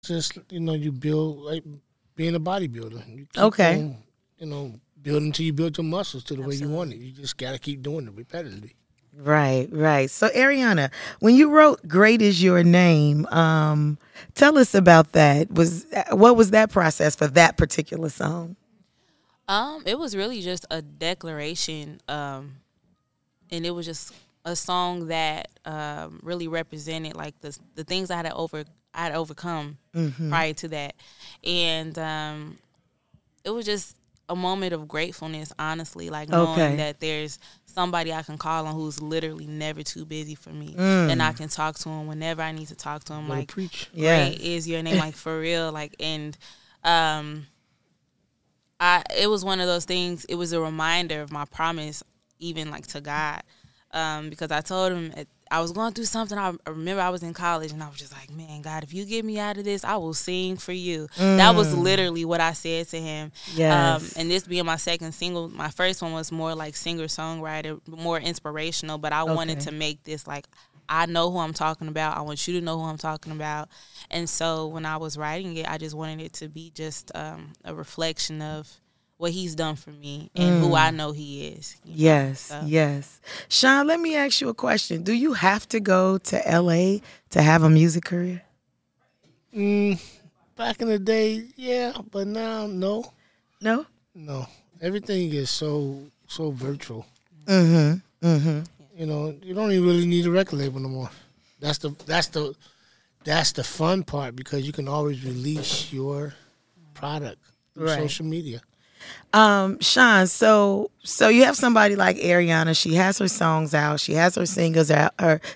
just you build like being a bodybuilder. You keep Okay. on, building until you build your muscles to the way you want it. Absolutely. You just gotta keep doing it repetitively. Right, right. So, Ariana, when you wrote "Great Is Your Name," tell us about that. What was that process for that particular song? It was really just a declaration, and it was just a song that really represented like the things I had overcome prior to that, and it was just a moment of gratefulness, honestly, like Okay. knowing that there's somebody I can call on who's literally never too busy for me, and I can talk to him whenever I need to talk to him. Gotta Like, preach. Yes. great is your name, like for real, like, and um, it was one of those things. It was a reminder of my promise, even like to God, because I told him I was going through something. I remember I was in college and I was just like, man, God, if you get me out of this, I will sing for you. That was literally what I said to him. Yes. And this being my second single, my first one was more like singer songwriter, more inspirational. But I wanted Okay. to make this like, I know who I'm talking about. I want you to know who I'm talking about. And so when I was writing it, I just wanted it to be just a reflection of what he's done for me and who I know he is. Yes, So, yes. Sean, let me ask you a question. Do you have to go to LA to have a music career? Back in the day, yeah, but now, no, No? no. Everything is so virtual. You don't even really need a record label no more. That's the fun part because you can always release your product through Right. social media. Sean, so you have somebody like Ariana. She has her songs out. She has her singles out.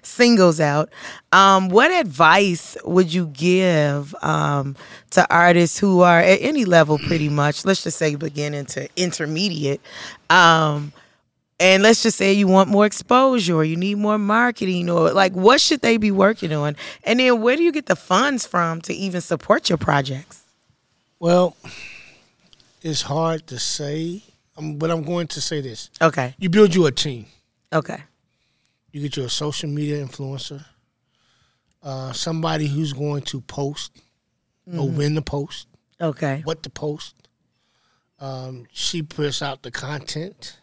What advice would you give to artists who are at any level, pretty much? Let's just say beginning to intermediate. And let's just say you want more exposure or you need more marketing or like what should they be working on? And then where do you get the funds from to even support your projects? Well, it's hard to say, but I'm going to say this. Okay. You build you a team. Okay. You get you a social media influencer, somebody who's going to post, know when to post, Okay. what to post. She puts out the content.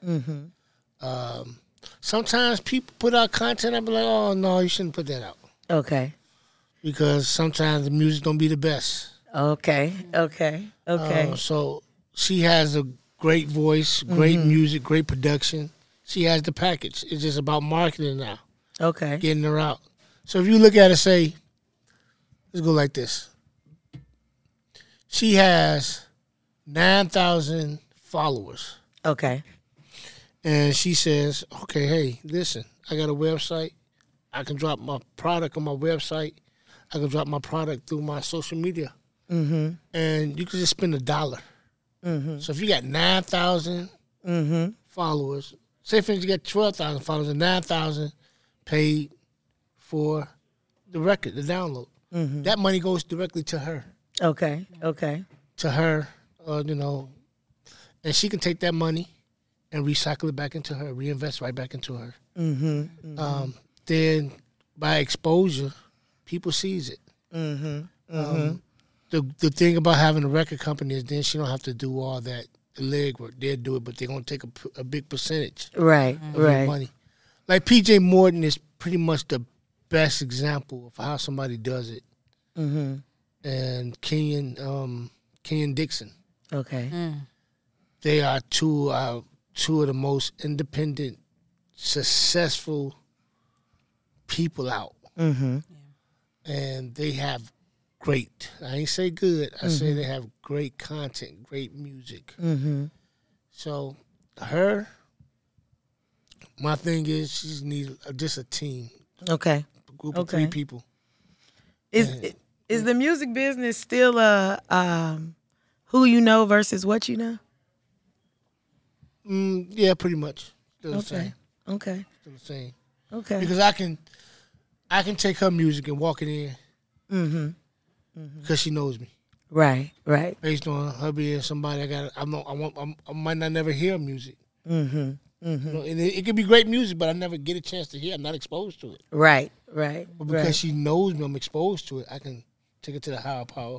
Sometimes people put out content, I be like, oh, no, you shouldn't put that out. Okay. Because sometimes the music don't be the best. Okay. So she has a great voice, great music, great production. She has the package. It's just about marketing now, Okay. getting her out. So if you look at it, say, let's go like this. She has 9,000 followers. Okay. And she says, okay, hey, listen, I got a website. I can drop my product on my website. I can drop my product through my social media. And you can just spend $1. So if you got 9,000 followers, say for instance you got 12,000 followers and 9,000 paid for the record, the download. That money goes directly to her. Okay. To her, and she can take that money and recycle it back into her, reinvest right back into her. Then by exposure, people sees it. The thing about having a record company is then she don't have to do all that the leg work. They'll do it, but they're gonna take a big percentage Right. of your money. Like PJ Morton is pretty much the best example of how somebody does it. And Kenyon Dixon. Okay. They are two of the most independent, successful people out. And they have great, I ain't say good, I say they have great content, great music. So her, my thing is she just needs just a team, Okay. a group of 3 people. Is the music business still who you know versus what you know? Yeah, pretty much. Still the same. Okay. Still the same. Okay. Because I can take her music and walk it in. Because she knows me. Right. Based on her being somebody I might not never hear music. And it could be great music, but I never get a chance to hear. I'm not exposed to it. Right. But because she knows me, I'm exposed to it. I can take it to the higher power.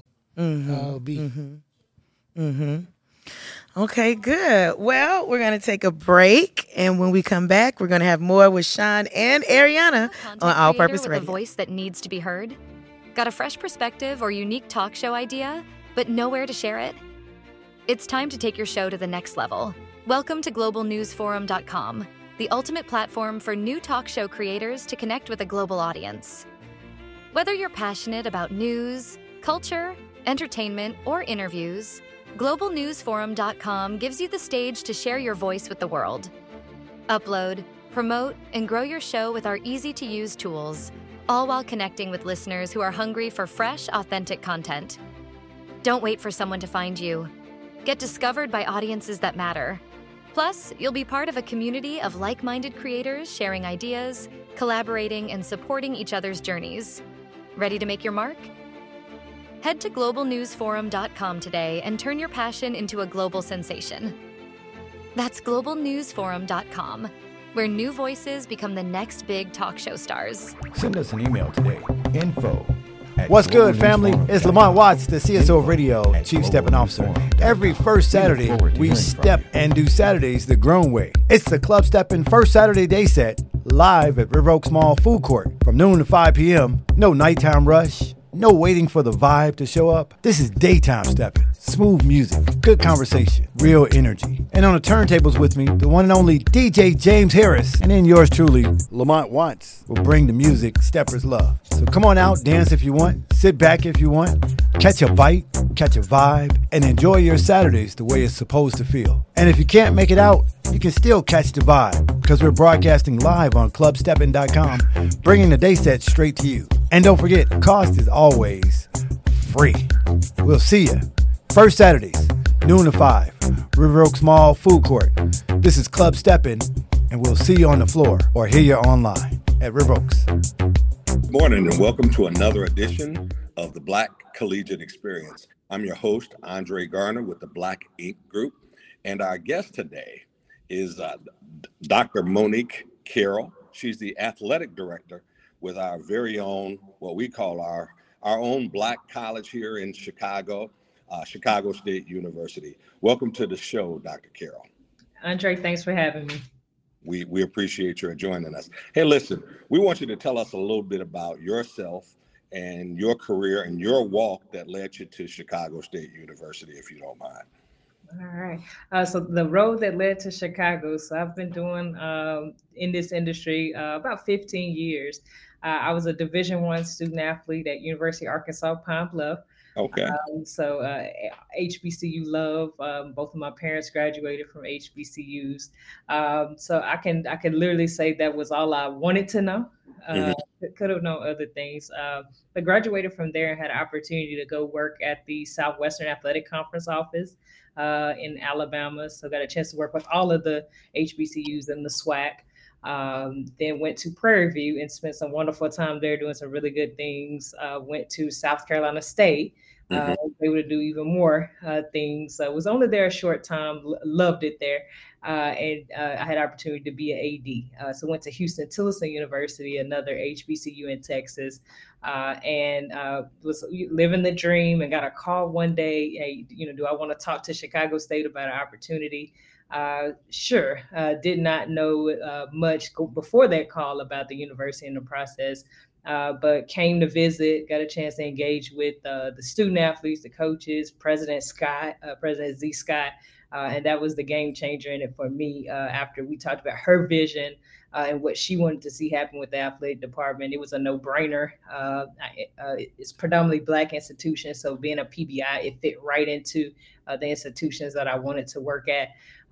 Okay, good. Well, we're going to take a break, and when we come back, we're going to have more with Sean and Ariana on All Purpose Radio. With a voice that needs to be heard? Got a fresh perspective or unique talk show idea, but nowhere to share it? It's time to take your show to the next level. Welcome to globalnewsforum.com, the ultimate platform for new talk show creators to connect with a global audience. Whether you're passionate about news, culture, entertainment, or interviews, globalnewsforum.com gives you the stage to share your voice with the world. Upload, promote, and grow your show with our easy-to-use tools, all while connecting with listeners who are hungry for fresh, authentic content. Don't wait for someone to find you. Get discovered by audiences that matter. Plus, you'll be part of a community of like-minded creators sharing ideas, collaborating, and supporting each other's journeys. Ready to make your mark? Head to globalnewsforum.com today and turn your passion into a global sensation. That's globalnewsforum.com, where new voices become the next big talk show stars. Send us an email today. What's good, family? It's Lamont Watts, the CSO of Radio, Chief Stepping Officer. Every first Saturday, we step and do Saturdays the grown way. It's the Club Stepping First Saturday Day Set, live at River Oaks Mall Food Court from noon to 5 p.m. No nighttime rush. No waiting for the vibe to show up. This is daytime stepping. Smooth music, good conversation, real energy. And on the turntables with me, the one and only DJ James Harris. And then yours truly, Lamont Watts, will bring the music steppers love. So come on out, dance if you want, sit back if you want, catch a bite, catch a vibe, and enjoy your Saturdays the way it's supposed to feel. And if you can't make it out, you can still catch the vibe because we're broadcasting live on clubsteppin.com, bringing the day set straight to you. And don't forget, cost is always free. We'll see you first Saturdays, noon to 5, River Oaks Mall Food Court. This is Club Steppin', and we'll see you on the floor or hear you online at River Oaks. Good morning and welcome to another edition of the Black Collegiate Experience. I'm your host, Andre Garner with the Black Ink Group, and our guest today is Dr. Monique Carroll. She's the athletic director with our very own, what we call our own Black college here in Chicago, Chicago State University. Welcome to the show, Dr. Carroll. Andre, thanks for having me. We appreciate your joining us. Hey, listen, we want you to tell us a little bit about yourself and your career and your walk that led you to Chicago State University, if you don't mind. All right. So the road that led to Chicago. So I've been doing in this industry about 15 years. I was a Division I student athlete at University of Arkansas Pine Bluff. Okay. HBCU love. Both of my parents graduated from HBCUs. So I can literally say that was all I wanted to know. Could have known other things. But graduated from there and had an opportunity to go work at the Southwestern Athletic Conference office in Alabama. So got a chance to work with all of the HBCUs and the SWAC. Then went to Prairie View and spent some wonderful time there doing some really good things. Went to South Carolina State, able to do even more things. Was only there a short time, loved it there. And I had opportunity to be an AD. So went to Houston-Tillotson University, another HBCU in Texas, and was living the dream and got a call one day, hey, do I want to talk to Chicago State about an opportunity? Sure. Did not know much before that call about the university and the process, but came to visit, got a chance to engage with the student athletes, the coaches, President Z. Scott, and that was the game changer in it for me after we talked about her vision and what she wanted to see happen with the athletic department. It was a no-brainer. It's predominantly Black institution, so being a PBI, it fit right into the institutions that I wanted to work at.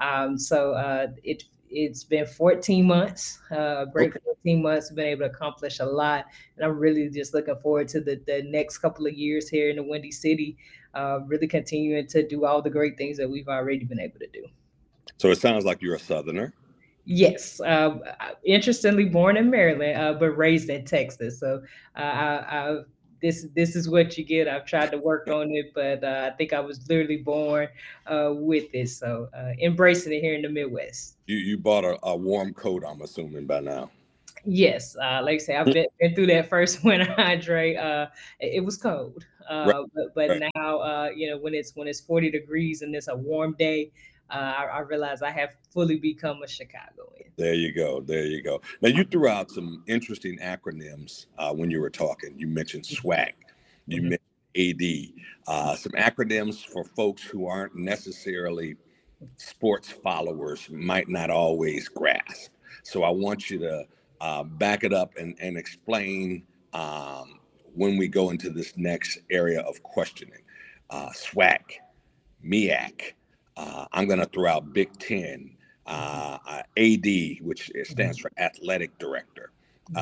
It's been 14 months, great 14 months, been able to accomplish a lot. And I'm really just looking forward to the next couple of years here in the Windy City, really continuing to do all the great things that we've already been able to do. So it sounds like you're a Southerner. Yes. Interestingly, born in Maryland, but raised in Texas. So this is what you get. I've tried to work on it, but I think I was literally born with it. So embracing it here in the Midwest. You bought a warm coat, I'm assuming, by now. Yes. Like I say, I've been through that first winter, Andre. It was cold. But now, when it's 40 degrees and it's a warm day, I realize I have fully become a Chicagoan. There you go. Now, you threw out some interesting acronyms when you were talking. You mentioned SWAC. You mentioned AD. Some acronyms for folks who aren't necessarily sports followers might not always grasp. So I want you to back it up and explain when we go into this next area of questioning. SWAC, MEAC. I'm going to throw out Big Ten, AD, which stands for Athletic Director.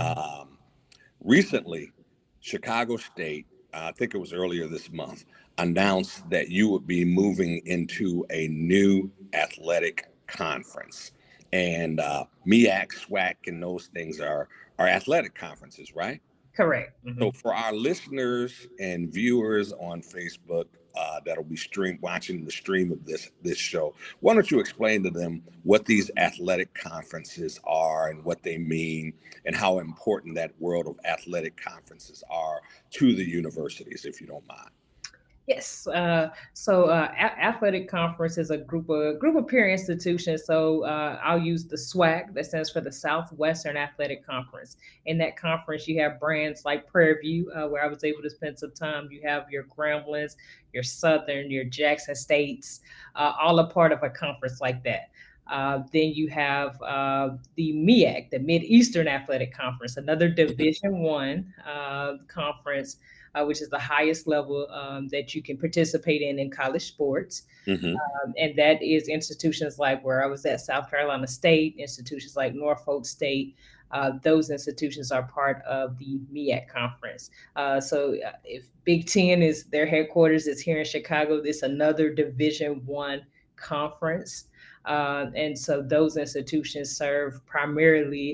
Recently, Chicago State, I think it was earlier this month, announced that you would be moving into a new athletic conference. And MEAC, SWAC, and those things are athletic conferences, right? Correct. So for our listeners and viewers on Facebook that'll be watching the stream of this show, why don't you explain to them what these athletic conferences are and what they mean and how important that world of athletic conferences are to the universities, if you don't mind. Yes. So athletic conference is a group of peer institutions. So I'll use the SWAC, that stands for the Southwestern Athletic Conference. In that conference, you have brands like Prairie View, where I was able to spend some time. You have your Gramblins, your Southern, your Jackson States, all a part of a conference like that. Then you have the MEAC, the Mid-Eastern Athletic Conference, another Division I conference, which is the highest level that you can participate in college sports. And that is institutions like where I was at, South Carolina State, institutions like Norfolk State. Those institutions are part of the MEAC conference. So if Big Ten is their headquarters is here in Chicago, this is another Division I conference. And so those institutions serve primarily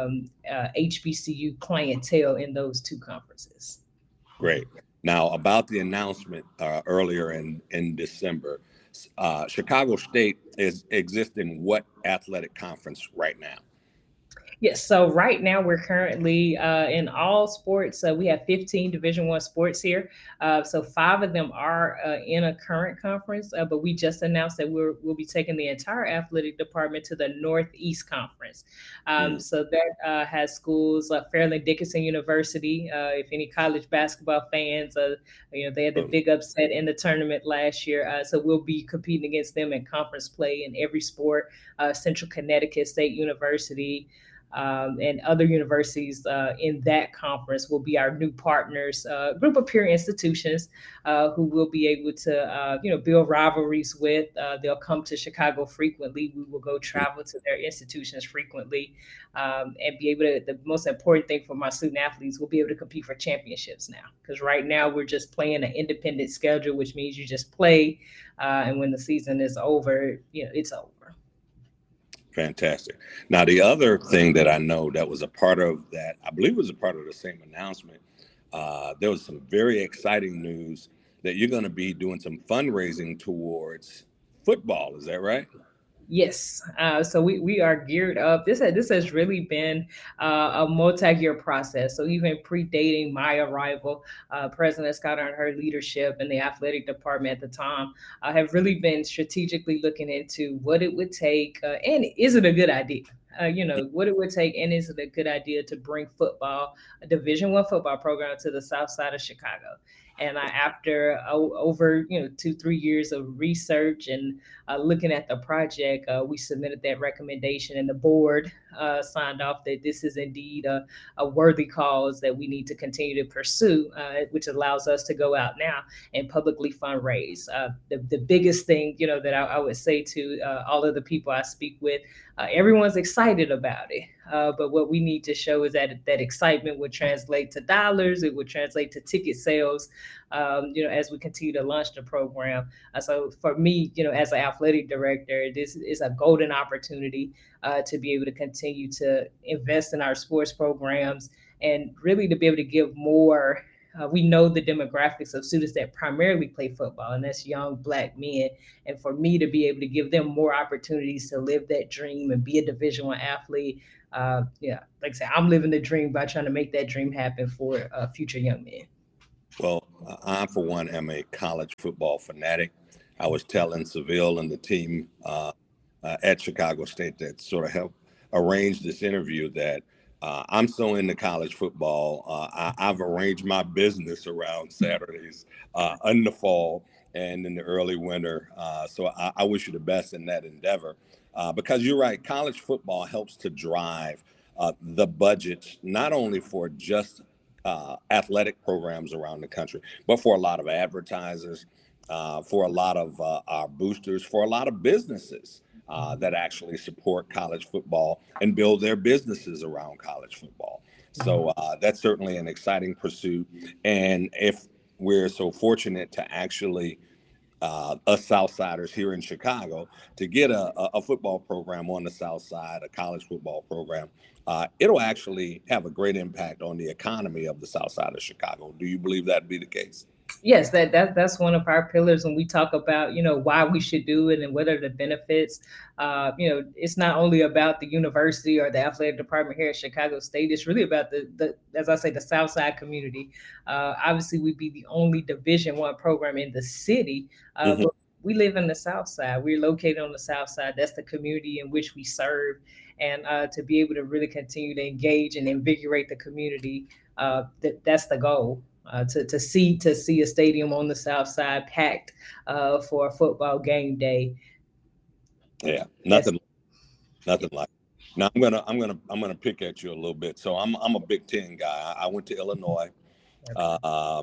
HBCU clientele in those two conferences. Great. Now, about the announcement earlier in December, Chicago State exists in what athletic conference right now? Yes. So right now we're currently in all sports. We have 15 Division I sports here. So 5 of them are in a current conference, but we just announced that we'll be taking the entire athletic department to the Northeast Conference. So that has schools like Fairleigh Dickinson University. If any college basketball fans, they had the big upset in the tournament last year. So we'll be competing against them in conference play in every sport. Central Connecticut State University. And other universities in that conference will be our new partners, group of peer institutions who will be able to, build rivalries with. They'll come to Chicago frequently. We will go travel to their institutions frequently and be able to, the most important thing for my student athletes, will be able to compete for championships now. Because right now we're just playing an independent schedule, which means you just play. And when the season is over, it's over. Fantastic. Now, the other thing that I know that was a part of that, I believe was a part of the same announcement, there was some very exciting news that you're going to be doing some fundraising towards football. Is that right? Yes. So we are geared up. This has really been a multi-year process. So even predating my arrival, President Scott and her leadership and the athletic department at the time have really been strategically looking into what it would take and is it a good idea? What it would take and is it a good idea to bring football, a Division I football program to the south side of Chicago? And after over 2-3 years of research and looking at the project, we submitted that recommendation, and the board signed off that this is indeed a worthy cause that we need to continue to pursue, which allows us to go out now and publicly fundraise. The biggest thing that I would say to all of the people I speak with, everyone's excited about it. But what we need to show is that excitement would translate to dollars. It would translate to ticket sales, as we continue to launch the program. So for me, as an athletic director, this is a golden opportunity to be able to continue to invest in our sports programs and really to be able to give more. We know the demographics of students that primarily play football, and that's young Black men. And for me to be able to give them more opportunities to live that dream and be a Division I athlete, like I said, I'm living the dream by trying to make that dream happen for future young men. Well, I, for one, am a college football fanatic. I was telling Seville and the team at Chicago State that sort of helped arrange this interview that I'm so into college football. I've arranged my business around Saturdays in the fall and in the early winter. So I wish you the best in that endeavor because you're right. College football helps to drive the budgets, not only for just athletic programs around the country, but for a lot of advertisers, for a lot of our boosters, for a lot of businesses that actually support college football and build their businesses around college football. So that's certainly an exciting pursuit. And if we're so fortunate to actually, us Southsiders here in Chicago, to get a football program on the South Side, a college football program, it'll actually have a great impact on the economy of the South Side of Chicago. Do you believe that to be the case? Yes, that's one of our pillars when we talk about, why we should do it and what are the benefits. It's not only about the university or the athletic department here at Chicago State. It's really about the as I say, the South Side community. Obviously, we'd be the only Division I program in the city, but we live in the South Side. We're located on the South Side. That's the community in which we serve. And to be able to really continue to engage and invigorate the community, that's the goal. To see a stadium on the South Side packed for a football game day. Yeah, nothing like. Now I'm gonna pick at you a little bit. So I'm a Big Ten guy. I went to Illinois, but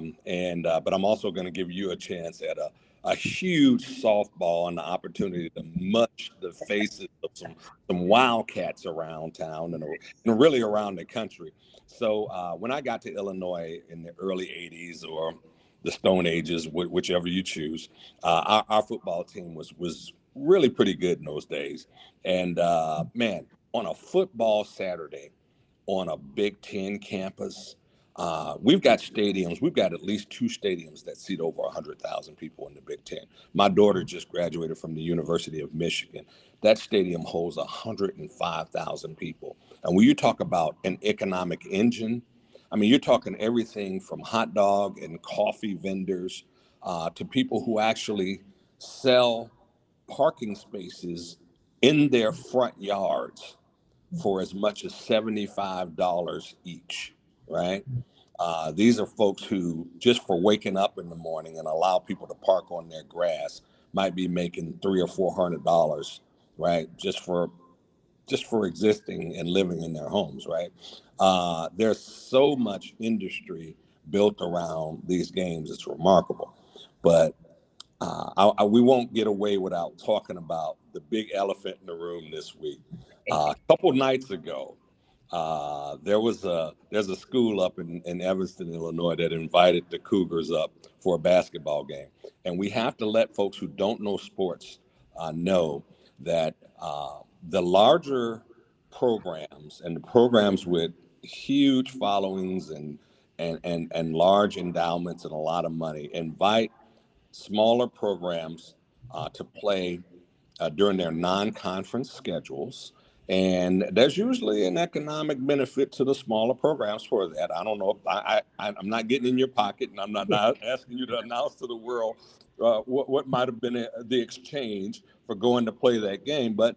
I'm also going to give you a chance at a huge softball and the opportunity to mush the faces of some Wildcats around town and really around the country. So when I got to Illinois in the early 80s or the Stone Ages, whichever you choose, our football team was really pretty good in those days. And man, on a football Saturday on a Big Ten campus, we've got stadiums. We've got at least 2 stadiums that seat over 100,000 people in the Big Ten. My daughter just graduated from the University of Michigan. That stadium holds 105,000 people. And when you talk about an economic engine, I mean, you're talking everything from hot dog and coffee vendors to people who actually sell parking spaces in their front yards for as much as $75 each, right? These are folks who, just for waking up in the morning and allow people to park on their grass, might be making $300 or $400, right? Just for existing and living in their homes, right? There's so much industry built around these games. It's remarkable. But we won't get away without talking about the big elephant in the room this week. A couple nights ago, there's a school up in Evanston, Illinois, that invited the Cougars up for a basketball game. And we have to let folks who don't know sports know that the larger programs and the programs with huge followings and large endowments and a lot of money invite smaller programs to play during their non-conference schedules. And there's usually an economic benefit to the smaller programs for that. I don't know. I'm not getting in your pocket, and I'm not asking you to announce to the world what might have been the exchange for going to play that game. But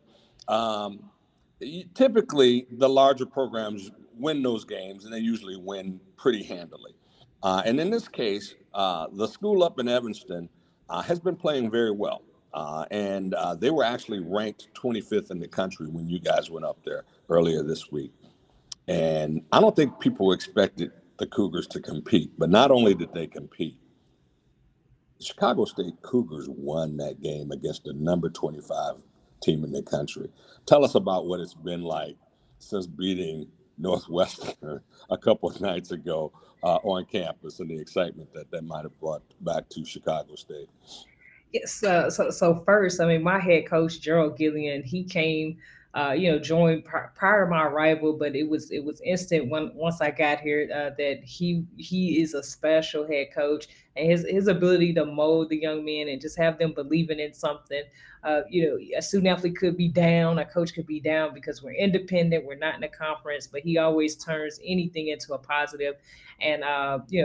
typically, the larger programs win those games, and they usually win pretty handily. And in this case, the school up in Evanston has been playing very well. And they were actually ranked 25th in the country when you guys went up there earlier this week. And I don't think people expected the Cougars to compete. But not only did they compete, the Chicago State Cougars won that game against the number 25 team in the country. Tell us about what it's been like since beating Northwestern a couple of nights ago on campus and the excitement that might have brought back to Chicago State. Yes. So first, I mean, my head coach, Gerald Gillian, he came, joined prior to my arrival, but it was instant once I got here that he is a special head coach, and his ability to mold the young men and just have them believing in something. A student athlete could be down, a coach could be down because we're independent, we're not in a conference, but he always turns anything into a positive. And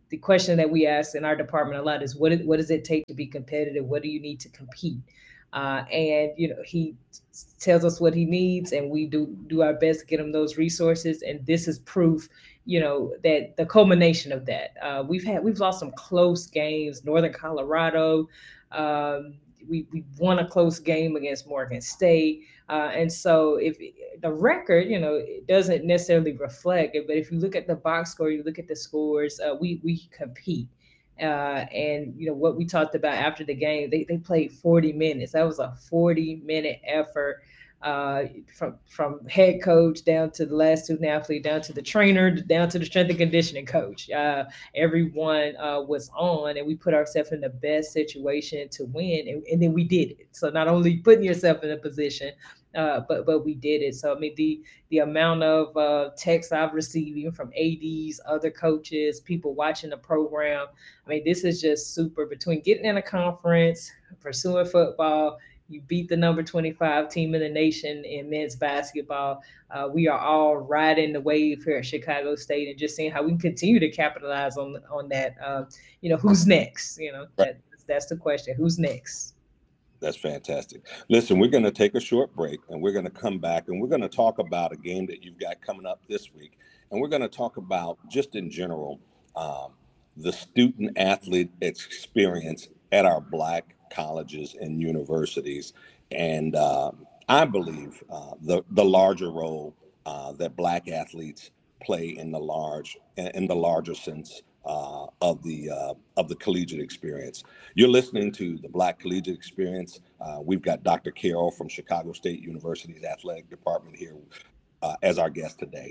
the question that we ask in our department a lot is what does it take to be competitive? What do you need to compete? And he tells us what he needs, and we do our best to get him those resources. And this is proof, that the culmination of that. We've lost some close games. Northern Colorado, we won a close game against Morgan State, and so if the record, it doesn't necessarily reflect it, but if you look at the box score, you look at the scores, we compete. And what we talked about after the game, they played 40 minutes. That was a 40-minute effort, from head coach down to the last student athlete, down to the trainer, down to the strength and conditioning coach. Everyone was on, and we put ourselves in the best situation to win, and then we did it. So not only putting yourself in a position, but we did it. So I mean, the amount of texts I've received, even from ADs, other coaches, people watching the program. I mean, this is just super. Between getting in a conference, pursuing football, you beat the number 25 team in the nation in men's basketball. We are all riding the wave here at Chicago State, and just seeing how we can continue to capitalize on that. Who's next? That's the question. Who's next? That's fantastic. Listen, we're going to take a short break, and we're going to come back, and we're going to talk about a game that you've got coming up this week. And we're going to talk about, just in general, the student athlete experience at our Black colleges and universities. And I believe the larger role that Black athletes play in the larger sense of the collegiate experience. You're listening to the Black Collegiate Experience. We've got Dr. Carroll from Chicago State University's athletic department here as our guest today.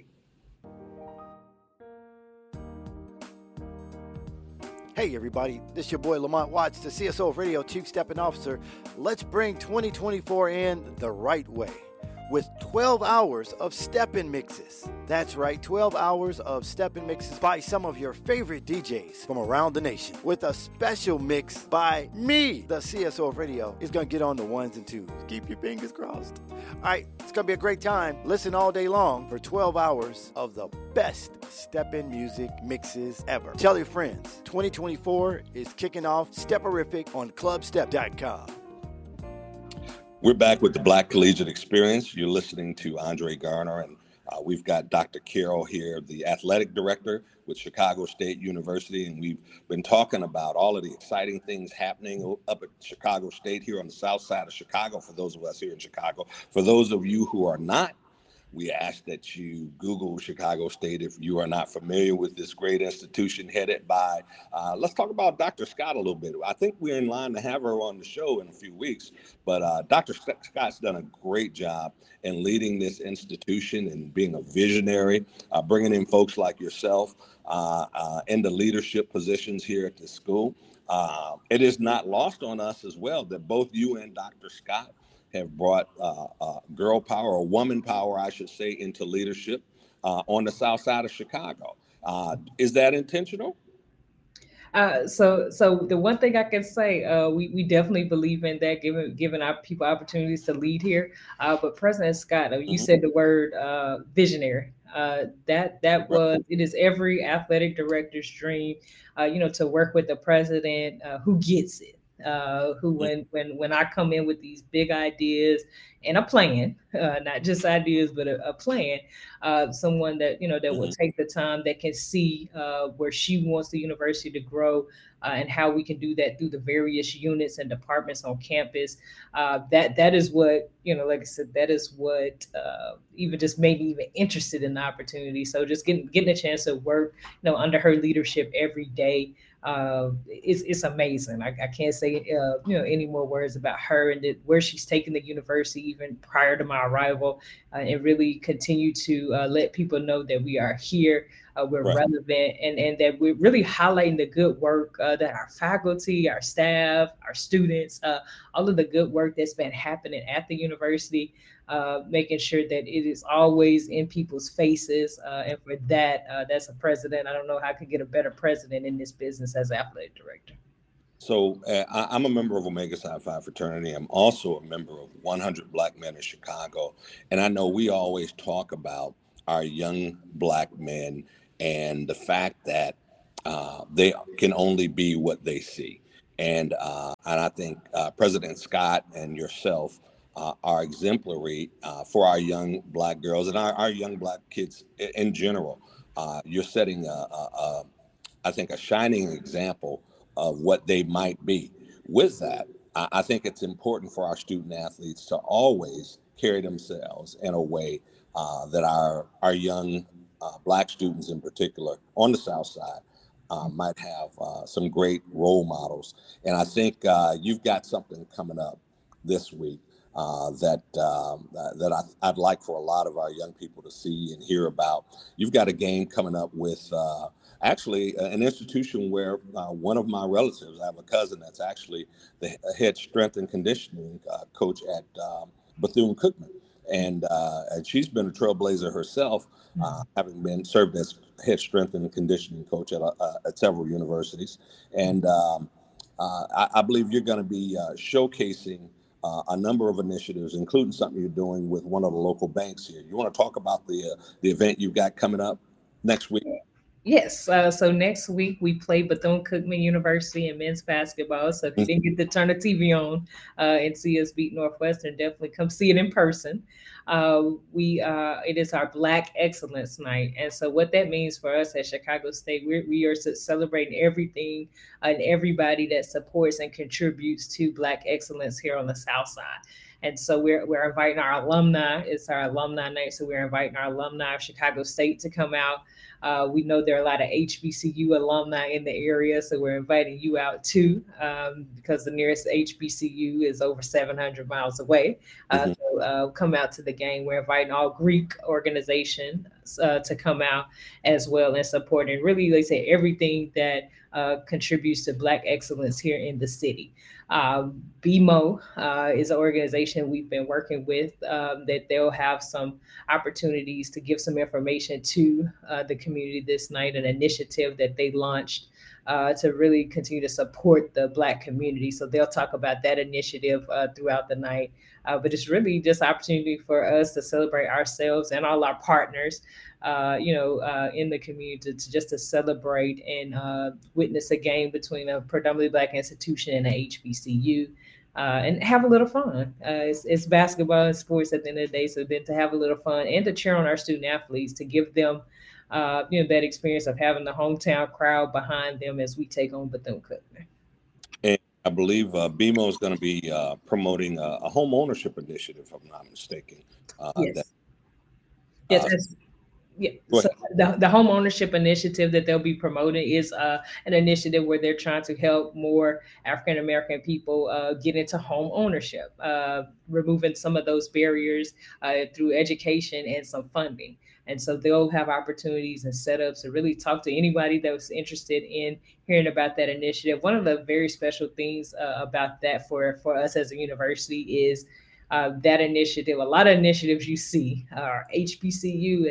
Hey everybody, this is your boy Lamont Watts, the CSO of Radio Chief Stepping Officer. Let's bring 2024 in the right way with 12 hours of step-in mixes. That's right, 12 hours of step-in mixes by some of your favorite DJs from around the nation, with a special mix by me. The CSO of Radio is going to get on the ones and twos. Keep your fingers crossed. All right, it's going to be a great time. Listen all day long for 12 hours of the best step-in music mixes ever. Tell your friends. 2024 is kicking off Stepperific on clubstep.com. We're back with the Black Collegiate Experience. You're listening to Andre Garner, and we've got Dr. Carroll here, the athletic director with Chicago State University, and we've been talking about all of the exciting things happening up at Chicago State here on the south side of Chicago, for those of us here in Chicago. For those of you who are not, we ask that you Google Chicago State if you are not familiar with this great institution headed by, let's talk about Dr. Scott a little bit. I think we're in line to have her on the show in a few weeks, but Dr. Scott's done a great job in leading this institution and being a visionary, bringing in folks like yourself into leadership positions here at the school. It is not lost on us as well that both you and Dr. Scott have brought girl power, or woman power, I should say, into leadership on the south side of Chicago. Is that intentional? So the one thing I can say, we definitely believe in that, giving our people opportunities to lead here. But President Scott, you said the word visionary. It is every athletic director's dream, to work with the president who gets it. When I come in with these big ideas and a plan, not just ideas, but a plan, someone that, that will take the time, that can see where she wants the university to grow, and how we can do that through the various units and departments on campus. That is what, like I said, that is what even just made me even interested in the opportunity. So just getting a chance to work, under her leadership every day. It's amazing. I can't say any more words about her and where she's taken the university even prior to my arrival, and really continue to let people know that we are here, we're relevant, and that we're really highlighting the good work that our faculty, our staff, our students, all of the good work that's been happening at the university, making sure that it is always in people's faces. And for that, that's a president. I don't know how I could get a better president in this business as athletic director. So I'm a member of Omega Psi Phi fraternity. I'm also a member of 100 Black Men in Chicago. And I know we always talk about our young Black men and the fact that they can only be what they see. And I think President Scott and yourself are exemplary for our young Black girls and our young Black kids in general. You're setting, I think, a shining example of what they might be. With that, I think it's important for our student athletes to always carry themselves in a way that our young Black students in particular on the South Side might have some great role models. And I think you've got something coming up this week that I'd like for a lot of our young people to see and hear about. You've got a game coming up with actually an institution where one of my relatives, I have a cousin that's actually the head strength and conditioning coach at Bethune-Cookman. And she's been a trailblazer herself, having been served as head strength and conditioning coach at several universities. And I believe you're going to be showcasing a number of initiatives, including something you're doing with one of the local banks here. You want to talk about the event you've got coming up next week? Yes. So next week we play Bethune-Cookman University in men's basketball. So if you didn't get to turn the TV on and see us beat Northwestern, definitely come see it in person. It is our Black Excellence Night. And so what that means for us at Chicago State, we are celebrating everything and everybody that supports and contributes to Black excellence here on the South Side. And so we're inviting our alumni. It's our alumni night. So we're inviting our alumni of Chicago State to come out. We know there are a lot of HBCU alumni in the area, so we're inviting you out too, because the nearest HBCU is over 700 miles away. So come out to the game. We're inviting all Greek organizations to come out as well and support, and really, like I say, everything that contributes to Black excellence here in the city. BMO is an organization we've been working with that they'll have some opportunities to give some information to the community this night, an initiative that they launched to really continue to support the Black community. So they'll talk about that initiative throughout the night. But it's really just an opportunity for us to celebrate ourselves and all our partners, in the community to celebrate and witness a game between a predominantly Black institution and an HBCU. And have a little fun. It's basketball and sports at the end of the day. So then to have a little fun and to cheer on our student athletes, to give them, that experience of having the hometown crowd behind them as we take on Bethune-Cookman. And I believe BMO is going to be promoting a home ownership initiative, if I'm not mistaken. Yes. Yeah. So the home ownership initiative that they'll be promoting is an initiative where they're trying to help more African American people get into home ownership, removing some of those barriers through education and some funding. And so they'll have opportunities and setups to really talk to anybody that was interested in hearing about that initiative. One of the very special things about that for us as a university is that initiative. A lot of initiatives you see are HBCU.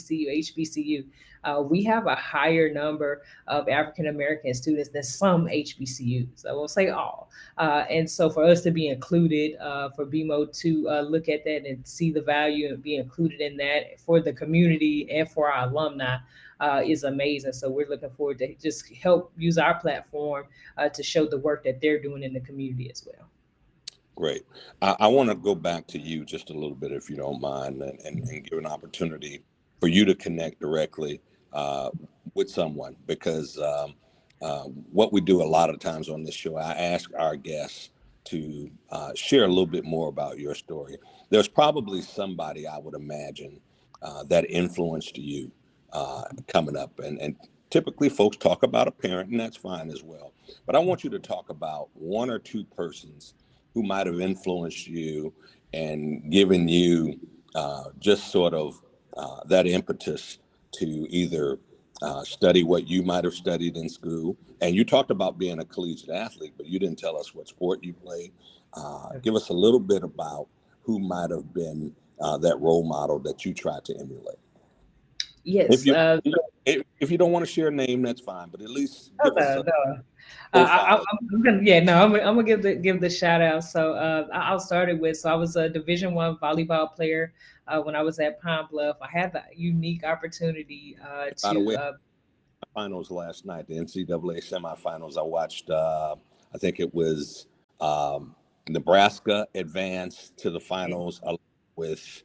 We have a higher number of African American students than some HBCUs. I won't say all. And so for us to be included, for BMO to look at that and see the value and be included in that for the community and for our alumni is amazing. So we're looking forward to just help use our platform to show the work that they're doing in the community as well. Great. I want to go back to you just a little bit, if you don't mind, and give an opportunity for you to connect directly with someone, because what we do a lot of times on this show, I ask our guests to share a little bit more about your story. There's probably somebody, I would imagine, that influenced you coming up. And typically folks talk about a parent, and that's fine as well. But I want you to talk about one or two persons who might have influenced you and given you just sort of that impetus to either study what you might have studied in school. And you talked about being a collegiate athlete, but you didn't tell us what sport you played. Give us a little bit about who might have been that role model that you tried to emulate. Yes. If you don't want to share a name, that's fine, but at least give us I'm gonna give the shout out. So I'll start it with. So I was a Division I volleyball player when I was at Pine Bluff. I had the unique opportunity finals last night, the NCAA semifinals. I watched, I think it was Nebraska advance to the finals with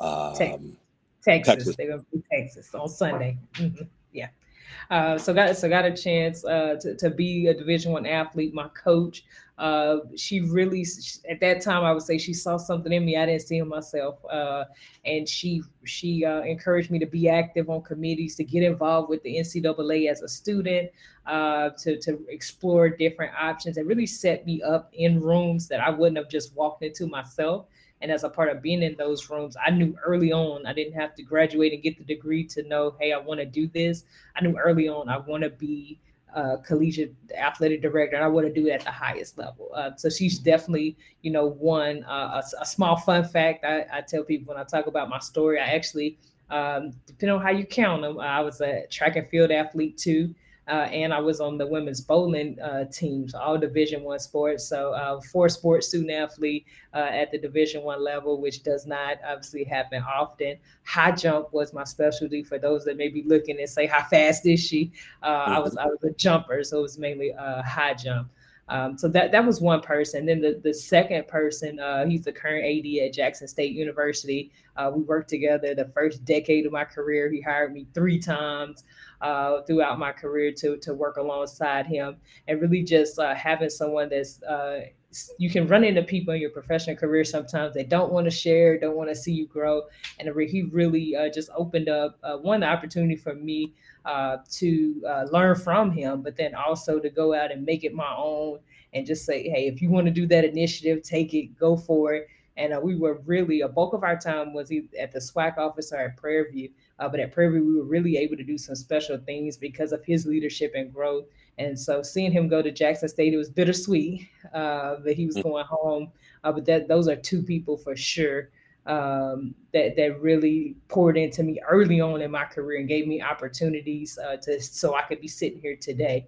Texas. They're going to be Texas on Sunday. Mm-hmm. Yeah. So got a chance to be a Division I athlete. My coach, she really, at that time, I would say she saw something in me I didn't see in myself, and she encouraged me to be active on committees, to get involved with the NCAA as a student, to explore different options, and really set me up in rooms that I wouldn't have just walked into myself. And as a part of being in those rooms, I knew early on I didn't have to graduate and get the degree to know, hey, I want to do this. I knew early on I want to be a collegiate athletic director, and I want to do it at the highest level. So she's definitely, one. A small fun fact I tell people when I talk about my story, I actually, depending on how you count them, I was a track and field athlete too. And I was on the women's bowling teams, all Division I sports. So 4-sport student athlete at the Division I level, which does not obviously happen often. High jump was my specialty. For those that may be looking and say, how fast is she? I was a jumper, so it was mainly high jump. So that was one person. Then the second person, he's the current AD at Jackson State University. We worked together the first decade of my career. He hired me 3 times throughout my career to work alongside him, and really just having someone that's you can run into people in your professional career sometimes they don't want to share, don't want to see you grow, and he really just opened up the opportunity for me to learn from him, but then also to go out and make it my own and just say, hey, if you want to do that initiative, take it, go for it. And we were really, a bulk of our time was at the SWAC office or at Prairie View. But at Prairie View, we were really able to do some special things because of his leadership and growth. And so seeing him go to Jackson State, it was bittersweet that he was going home. But those are 2 people for sure that really poured into me early on in my career and gave me opportunities so I could be sitting here today.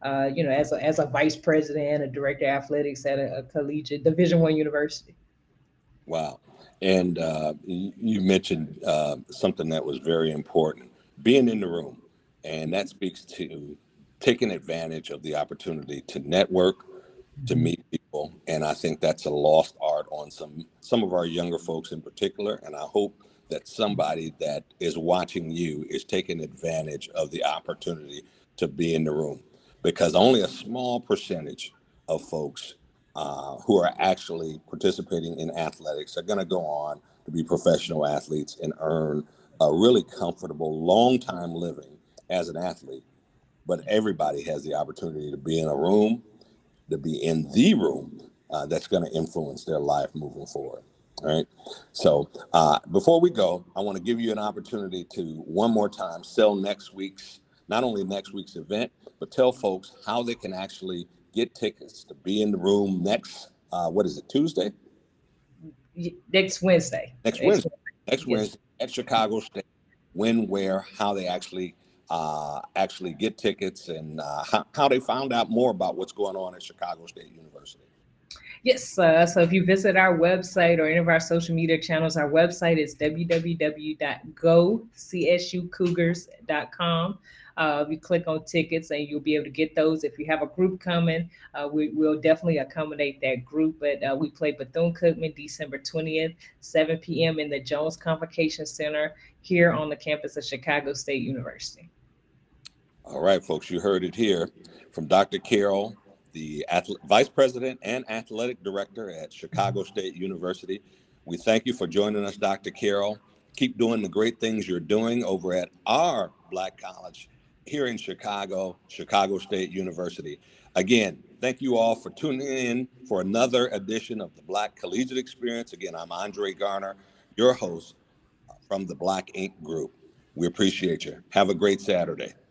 As a vice president, a director of athletics at a collegiate Division I university. Wow. And you mentioned something that was very important, being in the room. And that speaks to taking advantage of the opportunity to network, to meet people. And I think that's a lost art on some of our younger folks in particular. And I hope that somebody that is watching you is taking advantage of the opportunity to be in the room, because only a small percentage of folks who are actually participating in athletics are going to go on to be professional athletes and earn a really comfortable, long-time living as an athlete. But everybody has the opportunity to be in a room, to be in the room that's going to influence their life moving forward. All right. So before we go, I want to give you an opportunity to one more time sell not only next week's event, but tell folks how they can actually get tickets to be in the room next, Tuesday? Next Wednesday. Next Wednesday at Chicago State. When, where, how they actually get tickets, and how they found out more about what's going on at Chicago State University. Yes. So if you visit our website or any of our social media channels, our website is www.gocsucougars.com. You click on tickets and you'll be able to get those. If you have a group coming, we'll definitely accommodate that group. But we play Bethune-Cookman December 20th, 7 p.m. in the Jones Convocation Center here on the campus of Chicago State University. All right, folks, you heard it here from Dr. Carroll, the Vice President and Athletic Director at Chicago State University. We thank you for joining us, Dr. Carroll. Keep doing the great things you're doing over at our Black college here in Chicago, Chicago State University. Again, thank you all for tuning in for another edition of the Black Collegiate Experience. Again, I'm Andre Garner, your host from the Black Ink Group. We appreciate you. Have a great Saturday.